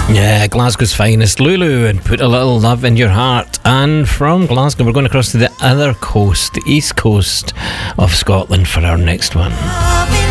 Yeah, Glasgow's finest, Lulu, and Put a Little Love in Your Heart. And from Glasgow, we're going across to the other coast, the east coast of Scotland, for our next one.